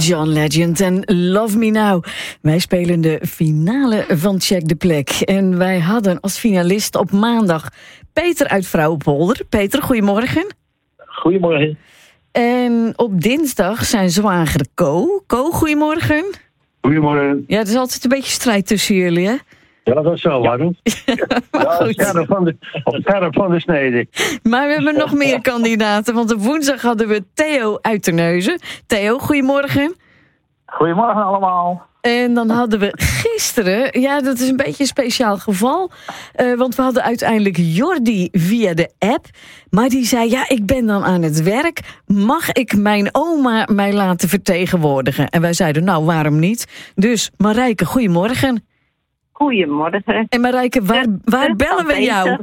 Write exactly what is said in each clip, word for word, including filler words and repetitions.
John Legend en Love Me Now. Wij spelen de finale van Check de Plek. En wij hadden als finalist op maandag Peter uit Vrouwenpolder. Peter, goedemorgen. Goedemorgen. En op dinsdag zijn zwager Ko. Ko, goedemorgen. Goedemorgen. Ja, er is altijd een beetje strijd tussen jullie, hè? Ja, dat is zo, waarom? Maar Ja, goed. scherp van de, op scherp van de snede. Maar we hebben nog meer kandidaten, want op woensdag hadden we Theo uit Terneuzen. Theo, goedemorgen. Goedemorgen allemaal. En dan hadden we gisteren, ja, dat is een beetje een speciaal geval. Uh, want we hadden uiteindelijk Jordi via de app. Maar die zei, ja, ik ben dan aan het werk. Mag ik mijn oma mij laten vertegenwoordigen? En wij zeiden, nou, waarom niet? Dus Marijke, goedemorgen. Goedemorgen. En Marijke, waar, waar Zus bellen van we jou?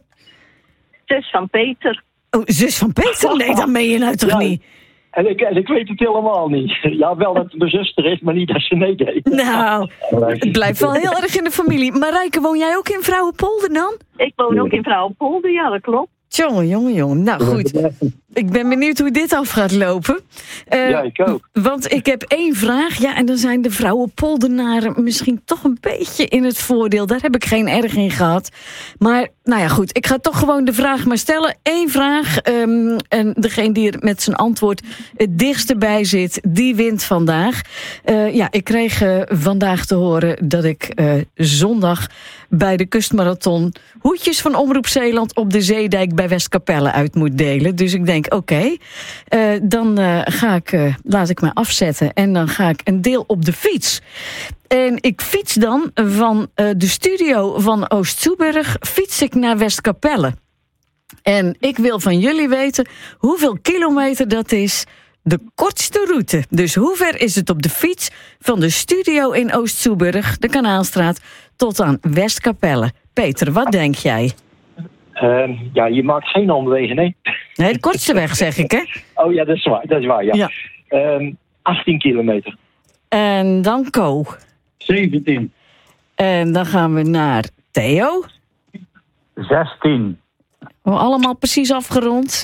Zus van Peter. Oh, zus van Peter? Nee, dat meen je nou toch Ja. niet? En ik, en ik weet het helemaal niet. Ja, wel dat het mijn zuster is, maar niet dat ze meedeed. Nou, het blijft wel heel erg in de familie. Marijke, woon jij ook in Vrouwenpolder dan? Ik woon ook in Vrouwenpolder, ja, dat klopt. Jongen, jongen, jongen. Nou goed, ik ben benieuwd hoe dit af gaat lopen. Uh, Ja, ik ook. Want ik heb één vraag. Ja, en dan zijn de Vrouwenpoldenaren misschien toch een beetje in het voordeel. Daar heb ik geen erg in gehad. Maar, nou ja, goed. Ik ga toch gewoon de vraag maar stellen. Eén vraag. Um, en degene die er met zijn antwoord het dichtst bij zit, die wint vandaag. Uh, ja, ik kreeg uh, vandaag te horen dat ik uh, zondag bij de kustmarathon hoedjes van Omroep Zeeland op de Zeedijk bij Westkapelle uit moet delen. Dus ik denk, oké, okay, uh, dan uh, ga ik, uh, laat ik me afzetten en dan ga ik een deel op de fiets. En ik fiets dan van uh, de studio van Oost-Soeburg, fiets ik naar Westkapelle. En ik wil van jullie weten hoeveel kilometer dat is, de kortste route. Dus hoe ver is het op de fiets van de studio in Oost-Soeburg, de Kanaalstraat, tot aan Westkapelle? Peter, wat denk jij? Uh, ja, je maakt geen omwegen, nee. Nee, de kortste weg, zeg ik, hè? Oh ja, dat is waar, dat is waar, ja. Ja. Um, achttien kilometer. En dan Ko. zeventien. En dan gaan we naar Theo. zestien. Oh, allemaal precies afgerond.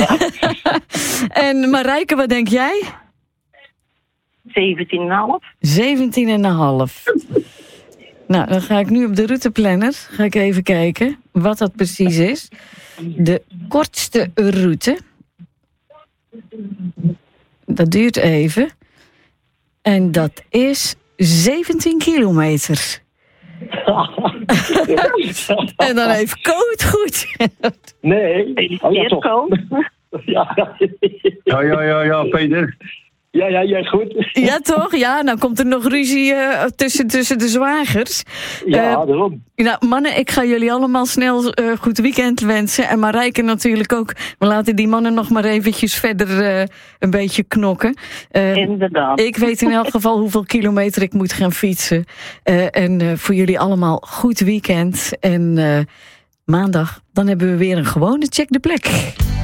En Marijke, wat denk jij? zeventien komma vijf. zeventien komma vijf. Nou, dan ga ik nu op de routeplanner. Ga ik even kijken wat dat precies is. De kortste route. Dat duurt even. En dat is zeventien kilometer. En dan heeft Ko het goed. Nee. Oh ja, toch. Ko. Ja, ja, ja, ja, ja, Peter. Ja, ja, jij goed. Ja, toch? Ja, nou komt er nog ruzie uh, tussen, tussen de zwagers. Ja, Uh, daarom. Nou, mannen, ik ga jullie allemaal snel uh, goed weekend wensen. En Marijke natuurlijk ook. We laten die mannen nog maar eventjes verder uh, een beetje knokken. Uh, Inderdaad. Ik weet in elk geval hoeveel kilometer ik moet gaan fietsen. Uh, en uh, voor jullie allemaal goed weekend. En uh, maandag, dan hebben we weer een gewone Check de Plek.